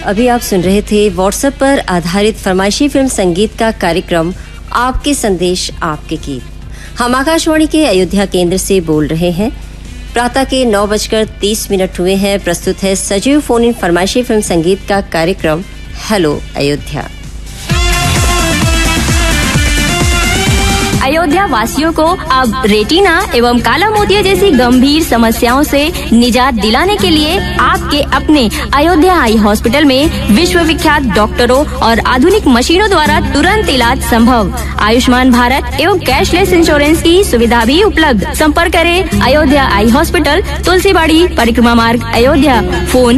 अभी आप सुन रहे थे व्हाट्सएप पर आधारित फरमाइशी फिल्म संगीत का कार्यक्रम आपके संदेश आपके गीत। हम आकाशवाणी के अयोध्या केंद्र से बोल रहे हैं। प्रातः के 9:30 हुए हैं। प्रस्तुत है सजीव फोन इन फरमाइशी फिल्म संगीत का कार्यक्रम हेलो अयोध्या। अयोध्या वासियों को अब रेटिना एवं काला मोतिया जैसी गंभीर समस्याओं से निजात दिलाने के लिए आपके अपने अयोध्या आई हॉस्पिटल में विश्व विख्यात डॉक्टरों और आधुनिक मशीनों द्वारा तुरंत इलाज संभव। आयुष्मान भारत एवं कैशलेस इंश्योरेंस की सुविधा भी उपलब्ध। संपर्क करें अयोध्या आई हॉस्पिटल, तुलसीबाड़ी, परिक्रमा मार्ग, अयोध्या। फोन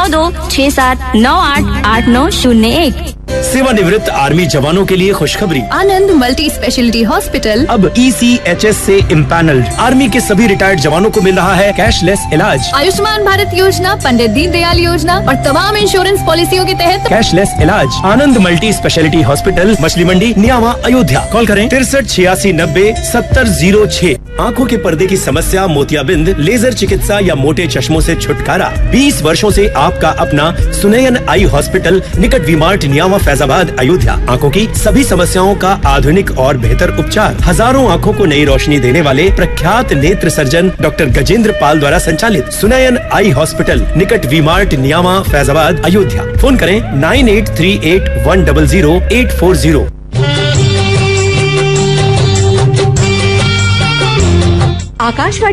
9267988901। सेवानिवृत्त आर्मी जवानों के लिए खुशखबरी। आनंद मल्टी स्पेशलिटी हॉस्पिटल अब ECHS से इम्पैनल्ड आर्मी के सभी रिटायर्ड जवानों को मिल रहा है कैशलेस इलाज। आयुष्मान भारत योजना, पंडित दीनदयाल योजना और तमाम इंश्योरेंस पॉलिसियों के तहत कैशलेस इलाज। आनंद मल्टी स्पेशलिटी हॉस्पिटल, मछली मंडी, नियामा, अयोध्या। कॉल करें 6386907006। आँखों के पर्दे की समस्या, मोतियाबिंद, लेजर चिकित्सा या मोटे चश्मों से छुटकारा। 20 वर्षों से आपका अपना सुनयन आई हॉस्पिटल, निकट वी-मार्ट, नियामा, फैजाबाद, अयोध्या। आंखों की सभी समस्याओं का आधुनिक और बेहतर उपचार। हजारों आंखों को नई रोशनी देने वाले प्रख्यात नेत्र सर्जन डॉक्टर गजेंद्र पाल द्वारा संचालित सुनयन आई हॉस्पिटल, निकट वी-मार्ट, नियामा, फैजाबाद, अयोध्या। फोन करें 9838100840। आकाशवाणी